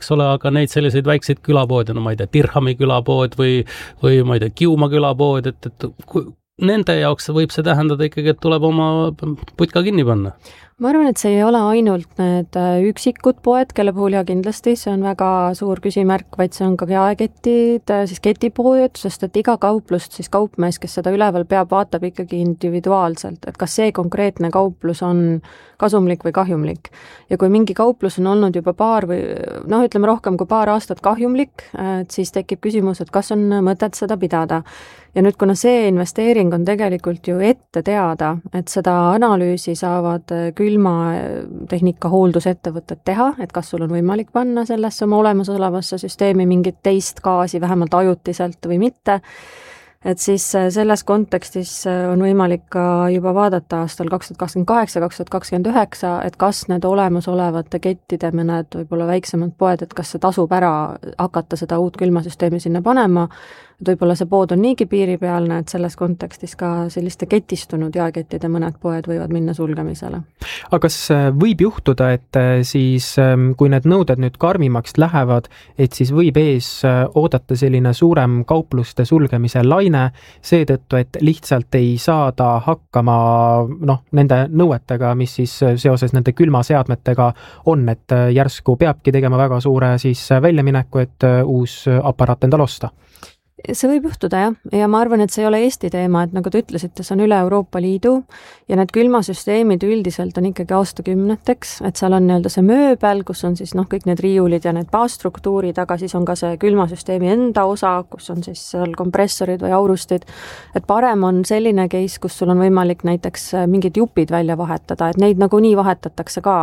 eks ole, aga neid selliseid väikseid külapoode, no ma ei tea, Dirhami külapood või ma ei tea, Kiuma külapood, et nende jaoks võib see tähendada ikkagi, et tuleb oma putka kinni panna. Ma arvan, et see ei ole ainult need üksikud poed, kelle puhul ja kindlasti see on väga suur küsimärk, vaid see on ka jaeketid, siis ketipoed, sest et iga kauplust siis kaupmees, kes seda üleval peab, vaatab ikkagi individuaalselt, et kas see konkreetne kauplus on kasumlik või kahjumlik. Ja kui mingi kauplus on olnud juba ütleme rohkem kui paar aastat kahjumlik, siis tekib küsimus, et kas on mõtet seda pidada. Ja nüüd, kuna see investeering on tegelikult ju ette teada, et seda analüüsi saavad külmatehnika hooldusettevõtted teha, et kas sul on võimalik panna sellesse oma olemasolevasse süsteemi mingit teist gaasi, vähemalt ajutiselt või mitte, et siis selles kontekstis on võimalik ka juba vaadata aastal 2028, 2029, et kas need olemasolevate kettide mõned võib-olla väiksemad poed, et kas see tasub ära hakata seda uut külmasüsteemi sinna panema, et võib-olla see pood on niigi piiripealne, et selles kontekstis ka selliste ketistunud jaekettide mõned poed võivad minna sulgemisele. Aga kas võib juhtuda, et siis kui need nõuded nüüd karmimaks lähevad, et siis võib ees oodata selline suurem kaupluste sulgemise laine seetõttu, et lihtsalt ei saada hakkama nende nõuetega, mis siis seoses nende külmaseadmetega on, et järsku peabki tegema väga suure siis väljamineku, et uus aparaat endal osta? See võib juhtuda, jah. Ja ma arvan, et see ei ole Eesti teema, et nagu te ütlesite, see on üle Euroopa Liidu ja need külmasüsteemid üldiselt on ikkagi aastakümneteks, et seal on see mööbel, kus on siis kõik need riiulid ja need baasstruktuurid, aga siis on ka see külmasüsteemi enda osa, kus on siis seal kompressorid või aurustid, et parem on selline case, kus sul on võimalik näiteks mingid jupid välja vahetada, et neid nagunii vahetatakse ka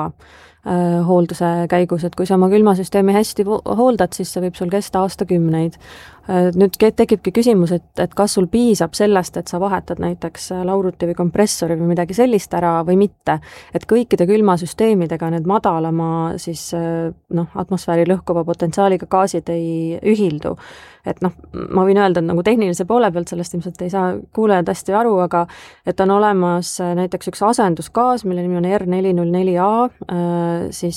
hoolduse käigus, et kui sa oma külmasüsteemi hästi hooldad, siis see võib sul kesta aastakümneid. Nüüd tekibki küsimus, et kas sul piisab sellest, et sa vahetad näiteks lauruti või kompressori või midagi sellist ära või mitte, et kõikide külmasüsteemidega need madalama siis atmosfääri lõhkuva potentsiaaliga gaasid ei ühildu. Et ma võin öelda, et nagu tehnilise poole pealt sellest ilmselt ei saa kuulajad hästi aru, aga et on olemas näiteks üks asendusgaas, mille nimi on R404A, siis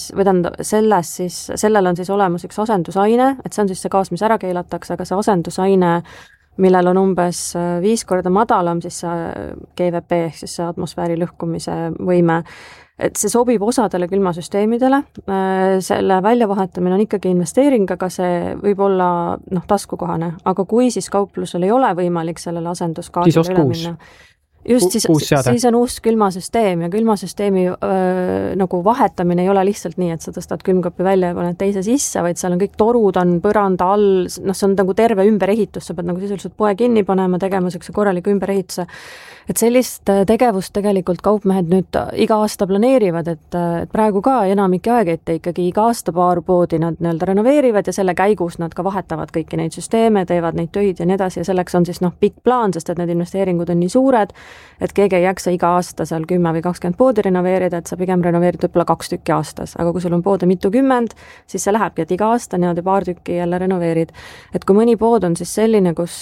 sellel on siis olemas üks asendusaine, et see on siis see gaas, mis ära keelatakse, aga see asendusaine, millel on umbes 5 korda madalam siis see GVP ehk siis see atmosfääri lõhkumise võime, et see sobib osadele külmasüsteemidele, selle väljavahetamine on ikkagi investeering, aga see võib olla taskukohane, aga kui siis kauplusel ei ole võimalik sellele asendusgaasile üle minna, just siis on uus külmasüsteem ja külmasüsteemi nagu vahetamine ei ole lihtsalt nii, et sa tõstad külmkapi välja ja paned teise sisse, vaid seal on kõik torud on põranda all, see on nagu terve ümberehitus, sa pead nagu sisuliselt poe kinni panema, tegema sellise korraliku ümberehituse. Et sellist tegevust tegelikult kaupmehed nüüd iga aasta planeerivad, et praegu ka enamik jaekette ikkagi iga aasta paar poodi nad renoveerivad ja selle käigus nad ka vahetavad kõiki neid süsteeme, teevad neid töid ja nii edasi ja selleks on siis pikk plaan, sest et need investeeringud on nii suured, et keegi ei jaksa iga aasta seal 10 või 20 poodi renoveerida, et sa pigem renoveerid võib-olla 2 tükki aastas, aga kui sul on poode mitukümmend, siis see lähebki, et iga aasta niimoodi paar tükki jälle renoveerid. Et kui mõni pood on siis selline, kus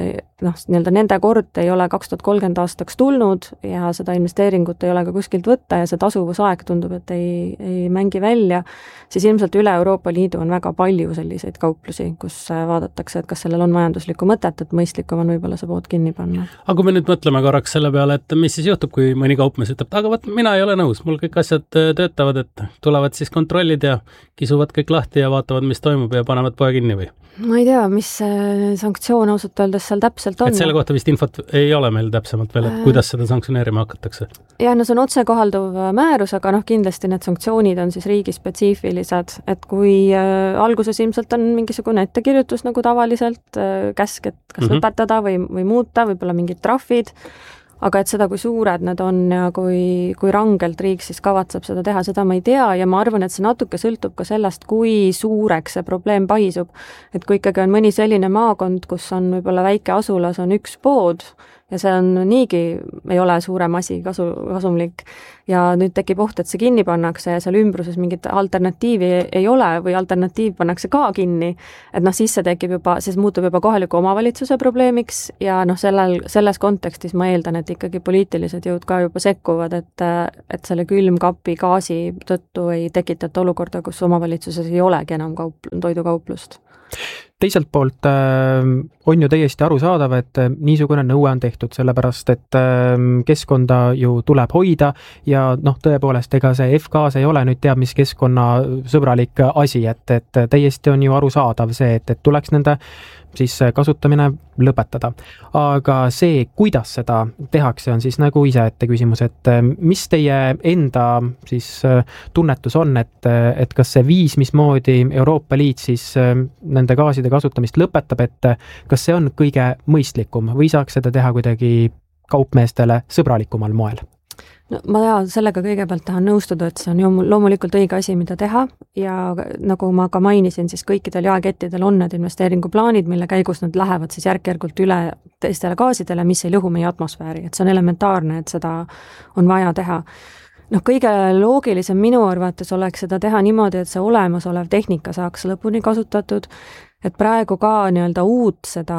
nende kord ei ole 2030 aastaks tulnud ja seda investeeringut ei ole ka kuskilt võtta ja see tasuvusaeg tundub, et ei mängi välja, siis ilmselt üle Euroopa Liidu on väga palju selliseid kauplusi, kus vaadatakse, et kas sellel on majanduslikku mõtet, et mõistlikum on võib-olla see pood kinni panna. Aga kui me nüüd mõtleme korraks selle peale, et mis siis juhtub, kui mõni kaupmees ütleb, aga mina ei ole nõus, mul kõik asjad töötavad, et tulevad siis kontrollid ja kisuvad kõik lahti ja vaatavad, mis toimub ja panevad poe kinni või? Ma ei tea, mis sanktsioon ausalt öeldes seal täpselt on. Et selle kohta vist infot ei ole meil täpsemalt veel, et kuidas seda sanktsioneerima hakatakse? Ja see on otsekohalduv määrus, aga kindlasti need sanktsioonid on siis riigispetsiifilised, et kui alguses ilmselt on mingisugune ettekirjutus nagu tavaliselt, käsk, et kas lõpetada või muuta, võib-olla mingid trahvid, aga et seda, kui suured need on ja kui rangelt riik siis kavatseb seda teha, seda ma ei tea ja ma arvan, et see natuke sõltub ka sellest, kui suureks see probleem paisub. Et kui ikkagi on mõni selline maakond, kus on võib-olla väike asulas on üks pood ja see on niigi, ei ole suurem asi kasumlik, ja nüüd tekib oht, et see kinni pannakse ja seal ümbruses mingit alternatiivi ei ole või alternatiiv pannakse ka kinni, et noh, siis see tekib juba, siis muutub juba kohaliku omavalitsuse probleemiks ja noh, selles kontekstis ma eeldan, et ikkagi poliitilised jõud ka juba sekkuvad, et selle külmkapi gaasi tõttu ei tekitata olukorda, kus omavalitsuses ei olegi enam toidukauplust. Teiselt poolt on ju täiesti arusaadav, et niisugune nõue on tehtud, sellepärast et keskkonda ju tuleb hoida ja noh, tõepoolest, ega see F-gaas ei ole nüüd teab, mis keskkonnasõbralik asi, et täiesti on ju arusaadav see, et tuleks nende siis kasutamine lõpetada. Aga see, kuidas seda tehakse, on siis nagu iseette küsimus, et mis teie enda siis tunnetus on, et kas see viis, mismoodi Euroopa Liit siis nende gaaside kasutamist lõpetab, et kas see on kõige mõistlikum või saaks seda teha kuidagi kaupmeestele sõbralikumal moel? No, ma sellega kõigepealt tahan nõustuda, et see on ju loomulikult õige asi, mida teha ja nagu ma ka mainisin, siis kõikidel jaekettidel on need investeeringuplaanid, mille käigus nad lähevad siis järk-järgult üle teistele gaasidele, mis ei lõhu meie atmosfääri, et see on elementaarne, et seda on vaja teha. Noh, kõige loogilisem minu arvates oleks seda teha niimoodi, et see olemasolev tehnika saaks lõpuni kasutatud, et praegu ka nii-öelda uut seda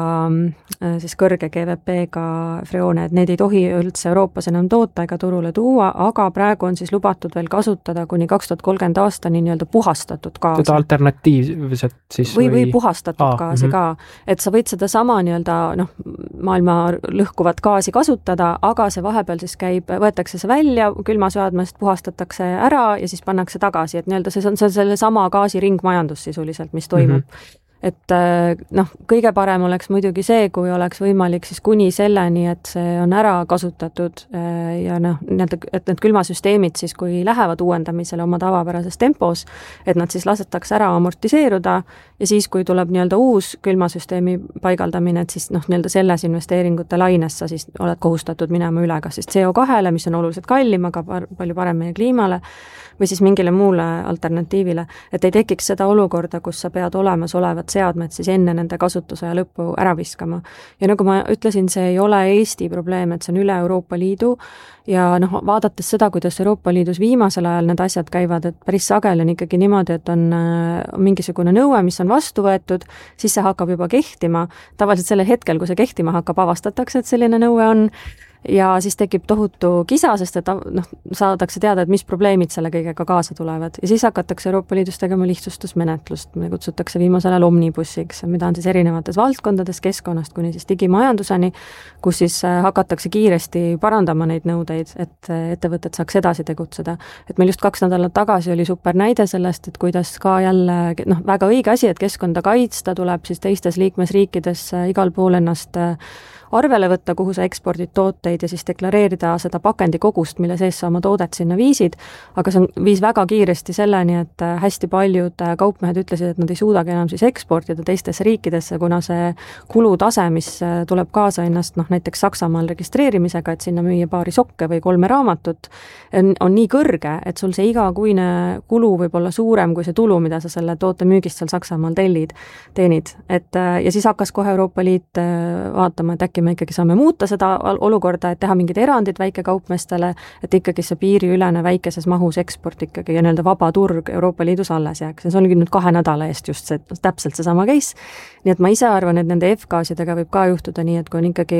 siis kõrge GVP-ga freoone, et need ei tohi üldse Euroopas enam toota ega turule tuua, aga praegu on siis lubatud veel kasutada kuni 2030 aastani nii-öelda puhastatud gaasi. Seda alternatiivset siis või puhastatud gaasi ka. Et sa võid seda sama nii-öelda maailma lõhkuvat gaasi kasutada, aga see vahepeal siis võetakse see välja, külmaseadmest puhastatakse ära ja siis pannakse tagasi, et nii-öelda see on selle sama gaasi ringmajandus sisuliselt, mis toimub. Et noh, kõige parem oleks muidugi see, kui oleks võimalik siis kuni selleni, et see on ära kasutatud ja noh, et need külmasüsteemid siis, kui lähevad uuendamisele oma tavapärases tempos, et nad siis lasetakse ära amortiseeruda ja siis, kui tuleb nii-öelda uus külmasüsteemi paigaldamine, et siis noh, nii-öelda selles investeeringute laines sa siis oled kohustatud minema üle kas siis CO2-le, mis on oluliselt kallim, aga palju parem meie kliimale, või siis mingile muule alternatiivile, et ei tekiks seda olukorda, kus sa pead olemasolevad seadmed siis enne nende kasutuse lõppu ära viskama. Ja nagu ma ütlesin, see ei ole Eesti probleem, et see on üle Euroopa Liidu ja noh, vaadates seda, kuidas Euroopa Liidus viimasel ajal need asjad käivad, et päris sageli on ikkagi niimoodi, et on mingisugune nõue, mis on vastu võetud, siis see hakkab juba kehtima. Tavaliselt sellel hetkel, kui see kehtima hakkab, avastatakse, et selline nõue on ja siis tekib tohutu kisa, sest et noh, saadakse teada, et mis probleemid selle kõigega kaasa tulevad. Ja siis hakatakse Euroopa Liidus tegema lihtsustusmenetlust, mida kutsutakse viimasel ajal omnibussiks, mida on siis erinevates valdkondades keskkonnast kuni siis digimajanduseni, kus siis hakatakse kiiresti parandama neid nõudeid, et ettevõtted saaks edasi tegutseda. Et meil just 2 nädalat tagasi oli super näide sellest, et kuidas ka jälle noh, väga õige asi, et keskkonda kaitsta tuleb siis teistes liikmesriikides igal pool ennast arvele võtta, kuhu sa ekspordid tooteid ja siis deklareerida seda pakendikogust, mille sees sa oma toodet sinna viisid, aga see viis väga kiiresti selleni, et hästi paljud kaupmehed ütlesid, et nad ei suudagi enam siis eksportida teistesse riikidesse, kuna see kulutase, mis tuleb kaasa ennast noh, näiteks Saksamaal registreerimisega, et sinna müüa paari sokke või 3 raamatut, on nii kõrge, et sul see igakuine kulu võib olla suurem kui see tulu, mida sa selle toote müügist seal Saksamaal teenid. Ja siis hakkas kohe Euroopa Liit vaatama, et äkki me ikkagi saame muuta seda olukorda, et teha mingid erandid väikekaupmeestele, et ikkagi see piiriülene väikeses mahus eksport ikkagi ja nii-öelda vaba turg Euroopa Liidus alles jääks. Ja see ongi nüüd 2 nädala eest just see, täpselt see sama case. Nii et ma ise arvan, et nende F-gaasidega võib ka juhtuda nii, et kui on ikkagi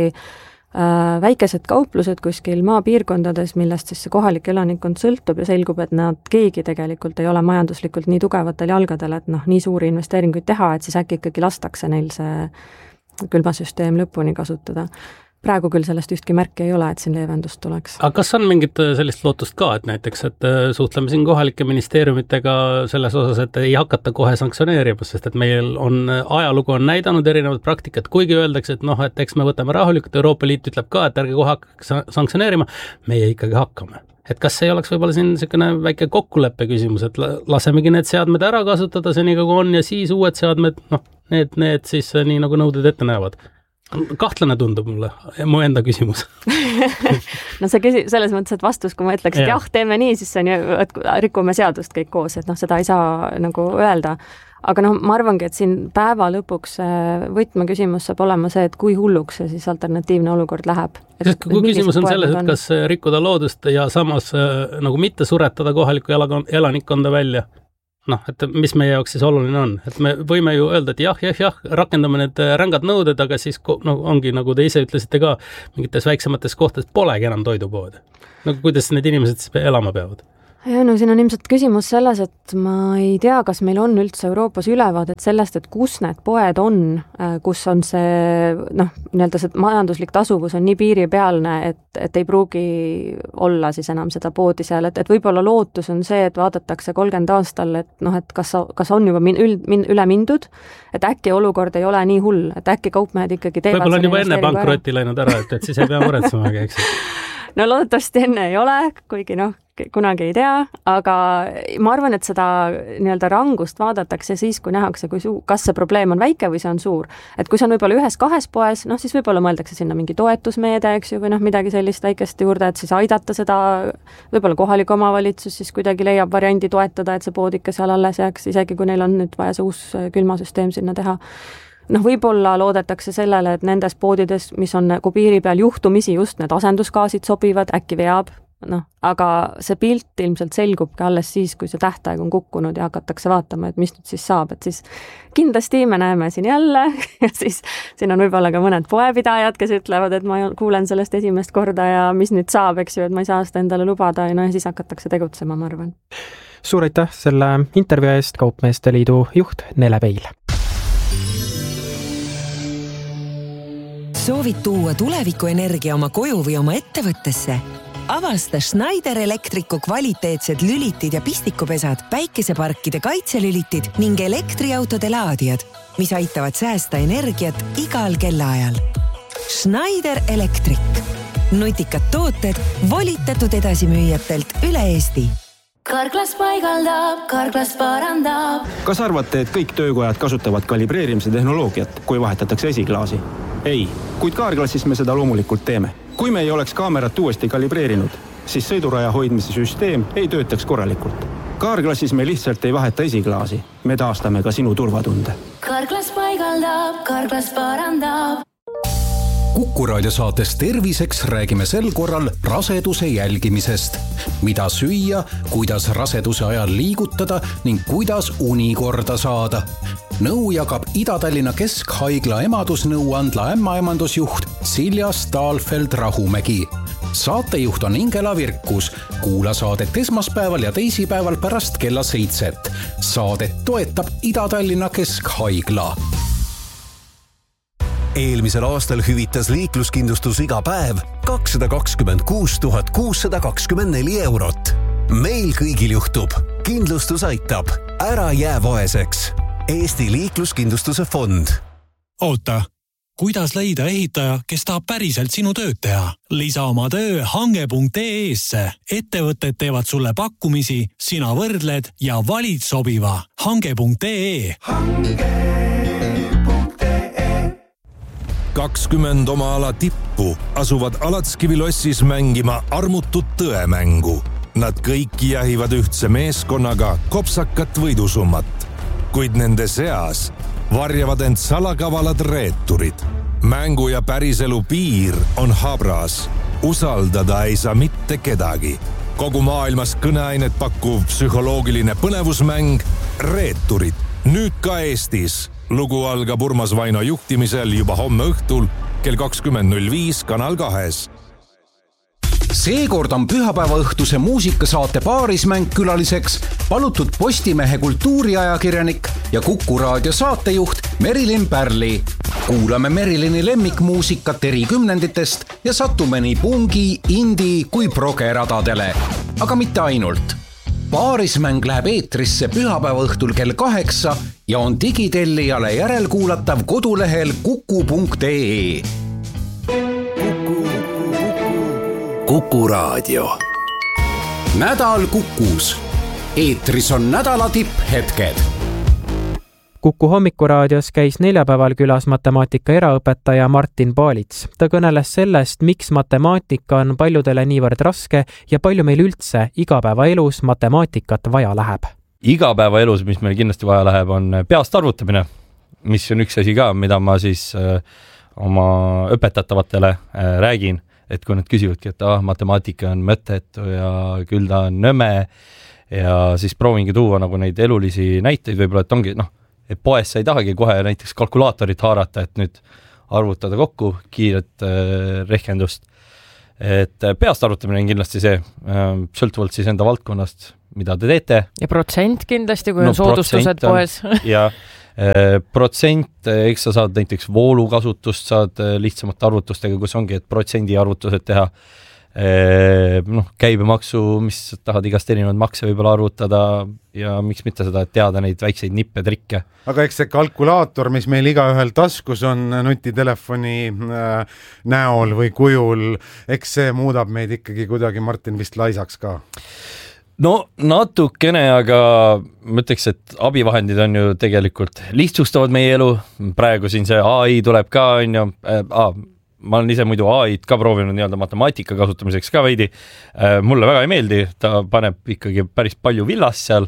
väikesed kauplused kuskil maapiirkondades, millest siis see kohalik elanikkond sõltub ja selgub, et keegi tegelikult ei ole majanduslikult nii tugevatel jalgadel, et noh, nii suuri investeeringuid teha, et siis äkki ikkagi lastakse neil see külmasüsteem lõpuni kasutada. Praegu küll sellest ühtki märki ei ole, et siin leevendust tuleks. Aga kas on mingit sellist lootust ka, et näiteks, et suhtleme siin kohalike ministeeriumitega selles osas, et ei hakata kohe sanktsioneerima, sest et meil on ajalugu on näidanud erinevad praktikat, kuigi öeldakse, et noh, et eks me võtame rahulikult, Euroopa Liit ütleb ka, et ärge kohe hakka sanktsioneerima, meie ikkagi hakkame. Et kas ei oleks võib-olla siin selline väike kokkuleppe küsimus, et lasemegi need seadmed ära kasutada seni, kui on, ja siis uued seadmed, noh, need siis nii nagu nõuded ette näevad. Kahtlane tundub mulle, mu enda küsimus. No see selles mõttes, et vastus, kui ma ütleks, et jah, teeme nii, siis see on ju, et rikume seadust kõik koos, et noh, seda ei saa nagu öelda. aga ma arvangi, et siin päeva lõpuks võtmeküsimus saab olema see, et kui hulluks see siis alternatiivne olukord läheb. Kui küsimus on selles, et kas rikkuda loodust ja samas nagu mitte suretada kohalikku elanikkonda välja, et mis meie jaoks siis oluline on, et me võime ju öelda, et jah, rakendame need rängad nõuded, aga siis ongi, nagu te ise ütlesite ka, mingites väiksemates kohtades polegi enam toidupoode. Kuidas need inimesed siis elama peavad? Ja siin on ilmselt küsimus selles, et ma ei tea, kas meil on üldse Euroopas ülevaadet sellest, et kus need poed on, kus on see, nii-öelda see majanduslik tasuvus on nii piiripealne, et ei pruugi olla siis enam seda poodi seal, et võib-olla lootus on see, et vaadatakse 30 aastal, et kas on juba üle mindud, et äkki olukord ei ole nii hull, et äkki kaupmehed ikkagi teevad. Võib-olla on juba enne pankrotti läinud ära, et siis ei pea muretsemagi, eks. No loodetavasti enne ei ole, kuigi kunagi ei tea, aga ma arvan, et seda nii-öelda rangust vaadatakse siis, kui nähakse, kas see probleem on väike või see on suur. Et kui see on võib-olla 1-2 poes, siis võib-olla mõeldakse sinna mingi toetusmeede, eks ju, või midagi sellist väikest juurde, et siis aidata seda, võib-olla kohalik omavalitsus siis kuidagi leiab variandi toetada, et see pood ikka seal alles jääks, isegi kui neil on nüüd vaja see uus külmasüsteem sinna teha. Võib-olla loodetakse sellele, et nendes poodides, mis on nagu piiri peal juhtumisi just need asendusgaasid sobivad, äkki veab, aga see pilt ilmselt selgubki alles siis, kui see tähtaeg on kukkunud ja hakatakse vaatama, et mis nüüd siis saab, et siis kindlasti me näeme siin jälle ja siis siin on võib-olla ka mõned poepidajad, kes ütlevad, et ma kuulen sellest esimest korda ja mis nüüd saab, eks ju, et ma ei saa seda endale lubada ja siis hakatakse tegutsema, ma arvan. Suur aitäh selle intervjuu eest, Kaupmeeste Liidu juht Nele Peil. Soovid tuua tulevikuenergia oma koju või oma ettevõttesse? Avasta Schneider Electricu kvaliteetsed lülitid ja pistikupesad, päikeseparkide kaitselülitid ning elektriautode laadijad, mis aitavad säästa energiat igal kellaajal. Schneider Electric. Nutikad tooted volitatud edasimüüjatelt üle Eesti. Carglass paigaldab, Carglass parandab. Kas arvate, et kõik töökojad kasutavad kalibreerimise tehnoloogiat, kui vahetatakse esiklaasi? Ei, kuid Carglassis me seda loomulikult teeme. Kui me ei oleks kaamerat uuesti kalibreerinud, siis sõiduraja hoidmise süsteem ei töötaks korralikult. Carglassis me lihtsalt ei vaheta esiklaasi. Me taastame ka sinu turvatunde. Carglass paigaldab, Carglass parandab. Kuku Raadio saates Terviseks räägime sel korral raseduse jälgimisest. Mida süüa, kuidas raseduse ajal liigutada ning kuidas uni korda saada. Nõu jagab Ida-Tallinna Keskhaigla emadusnõuandla ämmaemandusjuht Silja Stahlfeld-Rahumägi. Saatejuht on Ingela Virkus. Kuula saadet esmaspäeval ja teisipäeval pärast kella 7. Saadet toetab Ida-Tallinna Keskhaigla. Eelmisel aastal hüvitas liikluskindlustus iga päev 226 624 eurot. Meil kõigil juhtub. Kindlustus aitab. Ära jää vaeseks. Eesti liikluskindlustuse fond. Oota, kuidas leida ehitaja, kes tahab päriselt sinu tööd teha? Lisa oma töö hange.ee-sse. Ettevõtted teevad sulle pakkumisi, sina võrdled ja valid sobiva. Hange.ee. 20 oma ala tippu asuvad Alatskivilossis mängima armutut tõemängu. Nad kõik jahivad ühtse meeskonnaga kopsakat võidusummat, kuid nende seas varjavad end salakavalad reeturid. Mängu ja päriselu piir on habras. Usaldada ei saa mitte kedagi. Kogu maailmas kõneainet pakkuv psühholoogiline põnevusmäng Reeturid. Nüüd ka Eestis. Lugu algab Urmas Vaino juhtimisel juba homme õhtul kell 20.05 Kanal 2. Seekord on pühapäeva õhtuse muusikasaate Paarismäng külaliseks palutud Postimehe kultuuriajakirjanik ja Kuku Raadio saatejuht Merilin Pärli. Kuulame Merilini lemmikmuusikat eri kümnenditest ja satume nii pungi, indi kui progeradadele. Aga mitte ainult. Paarismäng läheb eetrisse pühapäeva õhtul kell 8 ja on digitellijale järelkuulatav kodulehel kuku.ee. Kuku Raadio. Nädal Kukus. Eetris on nädala tipphetked. Kuku hommikuraadios käis neljapäeval külas matemaatika eraõpetaja Martin Paalits. Ta kõneles sellest, miks matemaatika on paljudele niivõrd raske ja palju meil üldse igapäevaelus matemaatikat vaja läheb. igapäevaelus, mis meil kindlasti vaja läheb, on peast arvutamine, mis on üks asi ka, mida ma siis oma õpetatavatele räägin, et kui nad küsivadki, et matemaatika on mõttetu ja küll ta on nõme ja siis proovingi tuua nagu neid elulisi näiteid, võib-olla, et ongi, et poes sa ei tahagi kohe näiteks kalkulaatorit haarata, et nüüd arvutada kokku kiiret rehkendust. Et peast arvutamine on kindlasti see, sõltuvalt siis enda valdkonnast, mida te teete. Ja protsent kindlasti, kui on soodustused poes. Ja protsent, eks sa saad näiteks voolukasutust, saad lihtsamate arvutustega, kus ongi, et protsendi arvutused teha. Käibemaksu, mis tahad igast erinevad makse võib-olla arvutada ja miks mitte seda, et teada neid väikseid nippe, trikke. Aga eks see kalkulaator, mis meil igaühel taskus on nutitelefoni näol või kujul, eks see muudab meid ikkagi kuidagi, Martin, vist laisaks ka? No natukene, aga ma ütleks, et abivahendid on ju tegelikult lihtsustavad meie elu. Praegu siin see AI tuleb ka, ma olen ise muidu AI-d ka proovinud nii-öelda matemaatika kasutamiseks ka veidi. Mulle väga ei meeldi, ta paneb ikkagi päris palju villast seal,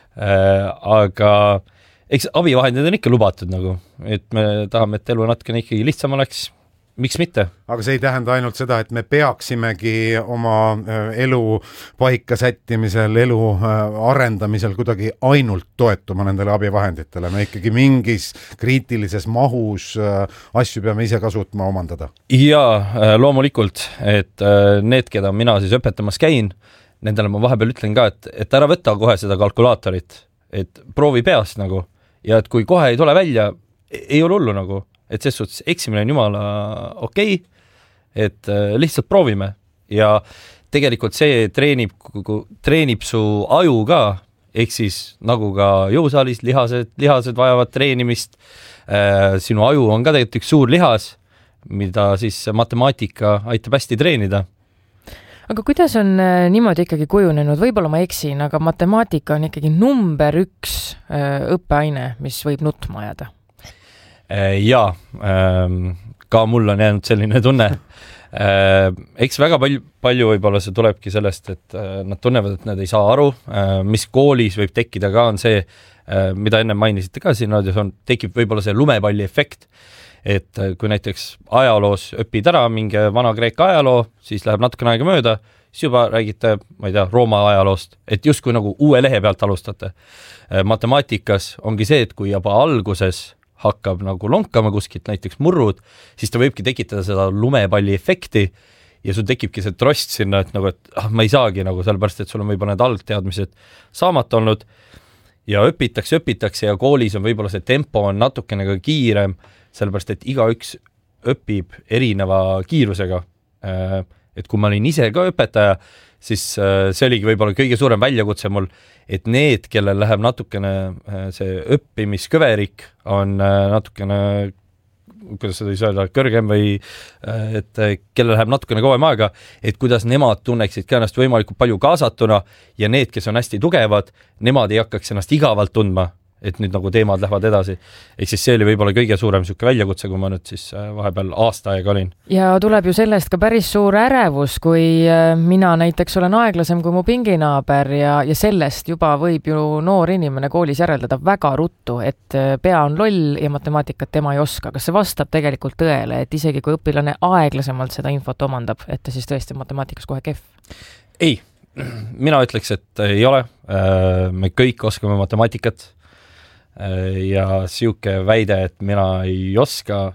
aga eks abivahendid on ikka lubatud nagu, et me tahame, et elu natukene ikkagi lihtsam oleks. Miks mitte? Aga see ei tähenda ainult seda, et me peaksimegi oma elu paika sättimisel, elu arendamisel kuidagi ainult toetuma nendele abivahenditele. Me ikkagi mingis kriitilises mahus asju peame ise ka suutma omandada. Jaa, loomulikult, et need, keda mina siis õpetamas käin, nendele ma vahepeal ütlen ka, et ära võtta kohe seda kalkulaatorit, et proovi peast nagu, ja et kui kohe ei tule välja, ei ole hullu nagu, et ses suhtes eksimine on jumala okei, et lihtsalt proovime ja tegelikult see treenib su aju ka, ehk siis nagu ka jõusaalis lihased vajavad treenimist, sinu aju on ka tegelikult üks suur lihas, mida siis matemaatika aitab hästi treenida. Aga kuidas on niimoodi ikkagi kujunenud? Võib-olla ma eksin, aga matemaatika on ikkagi number 1 õppeaine, mis võib nutma ajada. Jaa, ka mul on jäänud selline tunne. Eks väga palju võib-olla see tulebki sellest, et nad tunnevad, et nad ei saa aru, mis koolis võib tekkida ka on see, mida enne mainisite ka siin, tekib võib-olla see lumepalli efekt, et kui näiteks ajaloos õpid ära mingi Vana-Kreeka ajaloo, siis läheb natukene aega mööda, siis juba räägite, ma ei tea, Rooma ajaloost, et justkui nagu uue lehe pealt alustate. Matemaatikas ongi see, et kui juba alguses hakkab nagu lonkama kuskilt näiteks murrud, siis ta võibki tekitada seda lumepalli efekti ja sul tekibki see trost sinna, et nagu, et ma ei saagi nagu sellepärast, et sul on võib-olla need algteadmised saamata olnud ja õpitakse ja koolis on võib-olla see tempo on natukene ka kiirem, sellepärast, et igaüks õpib erineva kiirusega. Et kui ma olin ise ka õpetaja, siis see oligi võib-olla kõige suurem väljakutse mul, et need, kellel läheb natukene see õppimiskõverik on natukene, kuidas seda ei saa öelda, kõrgem või et kellel läheb natukene kauem aega, et kuidas nemad tunneksid ka ennast võimalikult palju kaasatuna ja need, kes on hästi tugevad, nemad ei hakkaks ennast igavalt tundma, et nüüd nagu teemad lähevad edasi. Ehk siis see oli võib-olla kõige suurem sükke väljakutse, kui ma nüüd siis vahepeal aasta aega olin. Ja tuleb ju sellest ka päris suur ärevus, kui mina näiteks olen aeglasem kui mu pinginaaber ja sellest juba võib ju noor inimene koolis järeldada väga ruttu, et pea on loll ja matemaatikat tema ei oska. Kas see vastab tegelikult tõele, et isegi kui õpilane aeglasemalt seda infot omandab, et ta siis tõesti matemaatikas kohe kehv? Ei, mina ütleks, et ei ole. Me kõik oskame matemaatikat. Ja siuke väide, et mina ei oska,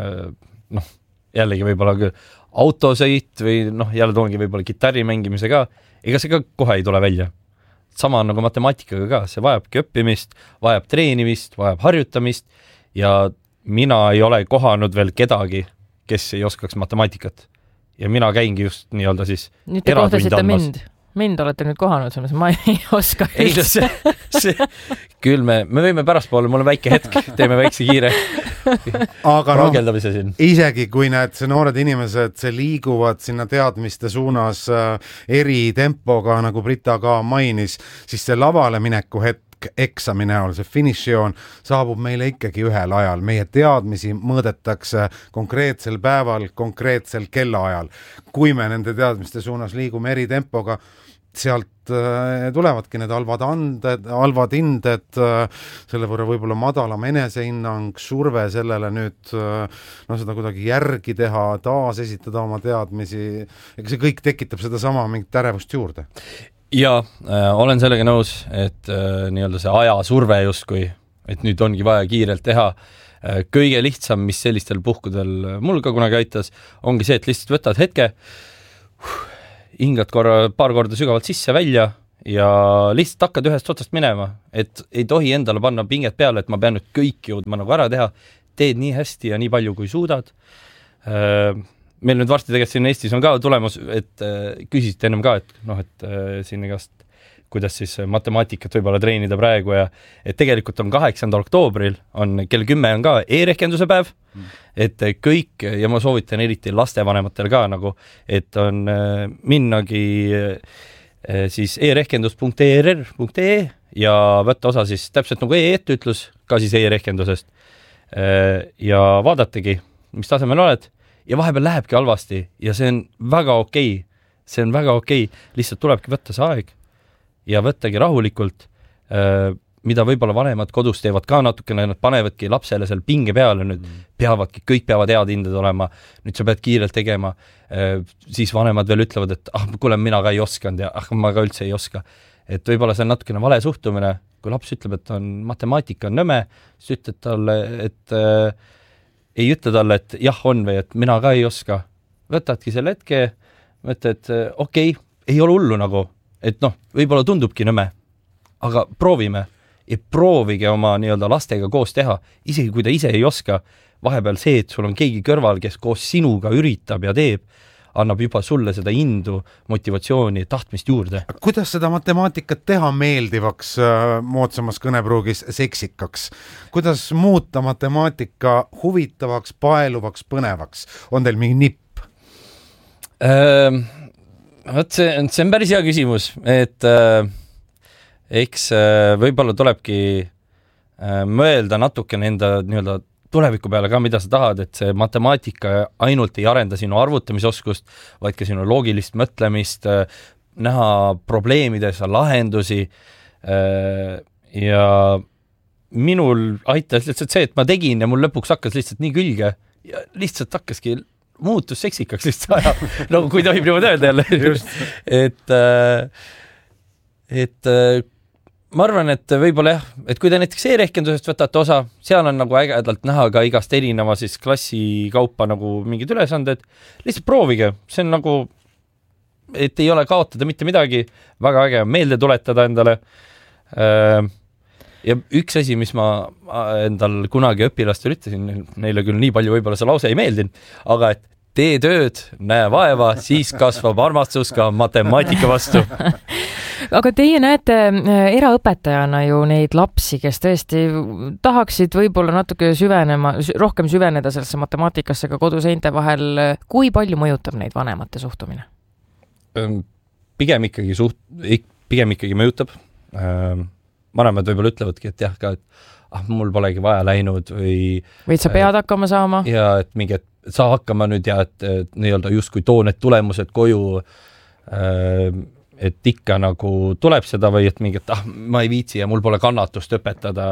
jällegi võib-olla autosõit või jälle toongi võib-olla kitarri mängimise ka, ega see ka kohe ei tule välja. Sama on nagu matemaatikaga ka, see vajabki õppimist, vajab treenimist, vajab harjutamist ja mina ei ole kohanud veel kedagi, kes ei oskaks matemaatikat. Ja mina käingi just nii-öelda siis nüüd te kohtasite mind olete nüüd kohanud, ma ei oska üldse. Küll me võime pärastpoole, mul on väike hetk, teeme väikse kiire rageldamise siin. Isegi kui need noored inimesed liiguvad sinna teadmiste suunas eri tempoga, nagu Brita ka mainis, siis see lavale mineku hetk eksami näol, see finišijoon saabub meile ikkagi ühel ajal. Meie teadmisi mõõdetakse konkreetsel päeval, konkreetsel kellaajal. Kui me nende teadmiste suunas liigume eri tempoga, sealt tulevadki need halvad hinded, selle võrra võib-olla madalam enesehinnang, surve sellele nüüd seda kuidagi järgi teha, taas esitada oma teadmisi, ega see kõik tekitab seda sama mingit ärevust juurde. Ja olen sellega nõus, et nii-öelda see ajasurve justkui, et nüüd ongi vaja kiirelt teha. Kõige lihtsam, mis sellistel puhkudel mul ka kunagi aitas, ongi see, et lihtsalt võtad hetke, hingad paar korda sügavalt sisse välja ja lihtsalt hakkad ühest otsast minema, et ei tohi endale panna pinget peale, et ma pean nüüd kõik jõudma nagu ära teha, teed nii hästi ja nii palju, kui suudad. Meil nüüd varsti tegelikult siin Eestis on ka tulemus, et küsisite ennem ka, et siin igast kuidas siis matemaatikat võib-olla treenida praegu ja et tegelikult on 8. oktoobril on kell 10 on ka e-rehkenduse päev, et kõik ja ma soovitan eriti lastevanematel ka nagu, et on minnagi siis e-rehkendus.err.ee ja võtta osa siis täpselt nagu e-etteütlus ka siis e-rehkendusest ja vaadategi, mis tasemel oled ja vahepeal lähebki halvasti ja see on väga okei, lihtsalt tulebki võtta see aeg ja võttagi rahulikult, mida võib-olla vanemad kodus teevad ka natukene, nad panevadki lapsele seal pinge peale, nüüd kõik peavad head hinded olema, nüüd sa pead kiirelt tegema, siis vanemad veel ütlevad, et kuule, mina ka ei oskanud ja ma ka üldse ei oska. Et võib-olla see on natukene vale suhtumine, kui laps ütleb, et matemaatika on nõme, siis ütled talle, et ei ütle talle, et jah on või, et mina ka ei oska. Võtadki selle hetke, mõtled, et okei, ei ole hullu nagu, et võib-olla tundubki nõme, aga proovime ja proovige oma nii-öelda lastega koos teha, isegi kui ta ise ei oska, vahepeal see, et sul on keegi kõrval, kes koos sinuga üritab ja teeb, annab juba sulle seda indu, motivatsiooni, tahtmist juurde. Kuidas seda matemaatikat teha meeldivaks, moodsamas kõnepruugis seksikaks? Kuidas muuta matemaatika huvitavaks, paeluvaks, põnevaks? On teil mingi nipp? See on päris hea küsimus, et eks võib-olla tulebki mõelda natukene enda nii-öelda tuleviku peale ka, mida sa tahad, et see matemaatika ainult ei arenda sinu arvutamisoskust, vaid ka sinu loogilist mõtlemist, näha probleemides lahendusi ja minul aitas lihtsalt see, et ma tegin ja mul lõpuks hakkas lihtsalt nii külge ja lihtsalt hakkaski muutus seksikaks lihtsalt aja, nagu kui tohib niimoodi öelda jälle. et ma arvan, et võib-olla jah, et kui te näiteks e-rehkendusest võtate osa, seal on nagu ägedalt näha ka igast erineva siis klassi kaupa nagu mingid ülesanded, lihtsalt proovige, see on nagu, et ei ole kaotada mitte midagi, väga äge meelde tuletada endale. Ja üks asi, mis ma endal kunagi õpilastel ütlesin, neile küll nii palju võib-olla see lause ei meeldinud, aga et tee tööd, näe vaeva, siis kasvab armastus ka matemaatika vastu. Aga teie näete eraõpetajana ju neid lapsi, kes tõesti tahaksid võib-olla natuke rohkem süveneda sellesse matemaatikasse ka koduseinte vahel. Kui palju mõjutab neid vanemate suhtumine? Pigem ikkagi mõjutab. Vanemad võib-olla ütlevadki, et jah ka, et mul polegi vaja läinud või sa pead hakkama saama. Ja et mingi, et saa hakkama nüüd ja et nii-öelda justkui too need tulemused koju, et ikka nagu tuleb seda või et mingi, et ma ei viitsi ja mul pole kannatust õpetada.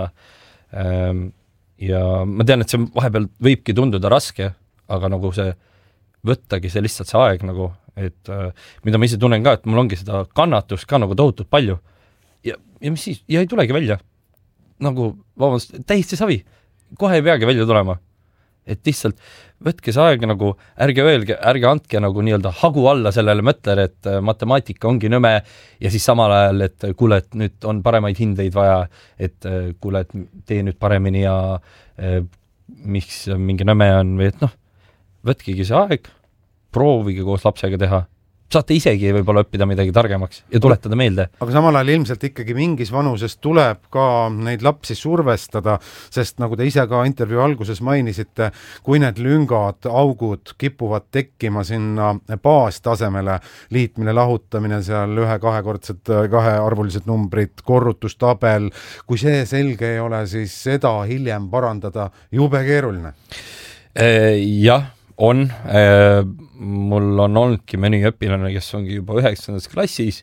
Ja ma tean, et see vahepeal võibki tunduda raske, aga nagu see võttagi see lihtsalt see aeg nagu, et mida ma ise tunnen ka, et mul ongi seda kannatust ka nagu tohutult palju. Ja mis siis? Ja ei tulegi välja. Nagu, vabandust, täiesti savi. Kohe ei peagi välja tulema. Et lihtsalt võtke see aeg nagu, ärge andke nagu nii-öelda hagu alla sellele mõtlele, et matemaatika ongi nõme ja siis samal ajal, et kuule, et nüüd on paremaid hindeid vaja, et kuule, et tee nüüd paremini ja miks mingi nõme on või et võtkegi see aeg, proovige koos lapsega teha. Saate isegi võib-olla õppida midagi targemaks ja tuletada meelde. Aga samal ajal ilmselt ikkagi mingis vanuses tuleb ka neid lapsi survestada, sest nagu te ise ka intervjuu alguses mainisite, kui need lüngad, augud kipuvad tekkima sinna baastasemele, liitmine, lahutamine, seal 1-2-kordsed, kahearvulised numbrid, korrutustabel, kui see selge ei ole, siis seda hiljem parandada jube keeruline. Jah, on. Mul on olnudki mõni õpilane, kes ongi juba 9. klassis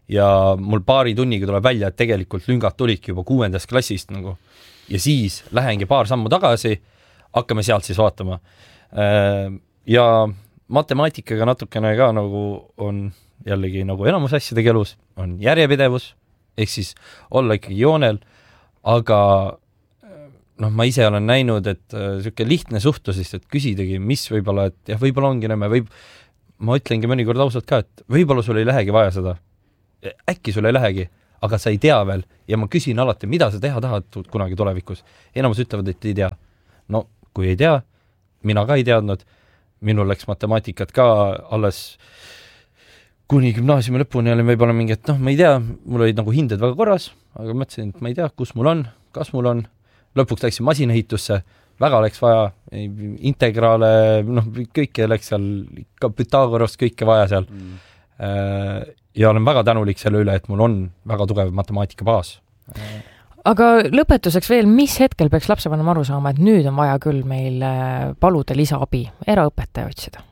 ja mul paari tunniga tuleb välja, et tegelikult lüngad tulidki juba 6. klassist nagu. Ja siis lähengi paar sammu tagasi, hakkame sealt siis vaatama. Ja matemaatikaga natukene ka nagu on jällegi nagu enamus asjadega elus, on järjepidevus, ehk siis olla ikkagi joonel, aga ma ise olen näinud, et siuke lihtne suhtlus, et küsidagi, mis võib-olla, et jah, võib-olla ongi näeme, ma ütlengi mõnikord ausalt ka, et võib-olla sul ei lähegi vaja seda. Äkki sul ei lähegi, aga sa ei tea veel ja ma küsin alati, mida sa teha tahad kunagi tulevikus. Enamus ütlevad, et ei tea. No, kui ei tea, mina ka ei teadnud. Minul läks matemaatikat ka alles kuni gümnaasiumi lõpuni olin võib-olla mingi, et ma ei tea, mul olid nagu hinded väga korras, aga mõtlesin, et ma ei tea, kus mul on, kas mul on. Lõpuks läksin masinahitusse, väga läks vaja, integraale, kõike läks seal, ka Pythagorast kõike vaja seal. Ja olen väga tänulik selle üle, et mul on väga tugev matemaatika baas. Aga lõpetuseks veel, mis hetkel peaks lapsevanem aru saama, et nüüd on vaja küll meil paluda lisaabi, eraõpetaja otsida?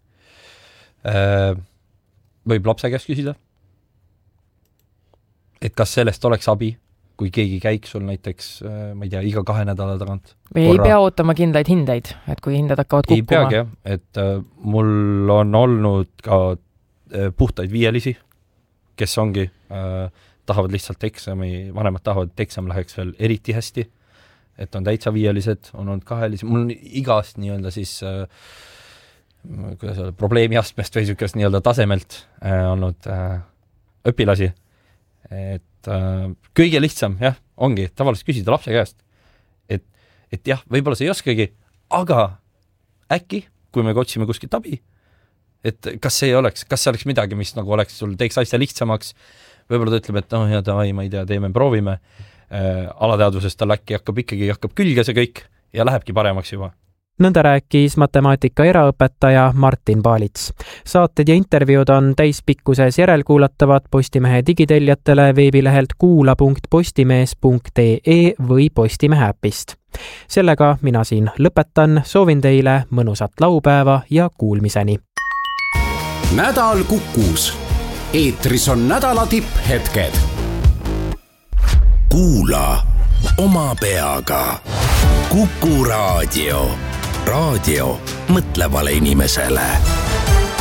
Võib lapse käest küsida, et kas sellest oleks abi, kui keegi käiks sul näiteks, ma ei tea, iga 2 nädala tagant. Või ei pea ootama kindlaid hindeid, et kui hinded hakkavad kukkuma? Ei peagi, et mul on olnud ka puhtaid viielisi, kes ongi, tahavad lihtsalt eksami, vanemad tahavad, et eksam läheks veel eriti hästi, et on täitsa viielised, on olnud 2-lised, mul on igast nii-öelda siis probleemiastmest või sükest nii-öelda tasemelt olnud õpilasi, et kõige lihtsam, jah, ongi tavaliselt küsida lapse käest, et jah, võib-olla sa ei oskagi, aga äkki, kui me otsime kuskilt abi, et kas see oleks midagi, mis nagu oleks sul teeks asja lihtsamaks, võib-olla ta ütleb, et ja davai, ma ei tea, teeme, proovime, alateadvusest tal äkki hakkab külge see kõik ja lähebki paremaks juba. Nõnda rääkis matemaatika eraõpetaja Martin Paalits. Saated ja intervjuud on täispikkuses järelkuulatavad Postimehe digitellijatele veebilehelt kuula.postimees.ee või Postimehe äpist. Sellega mina siin lõpetan, soovin teile mõnusat laupäeva ja kuulmiseni. Nädal Kukus. Eetris on nädala tipphetked. Kuula oma peaga. Kuku raadio. Raadio mõtlevale inimesele.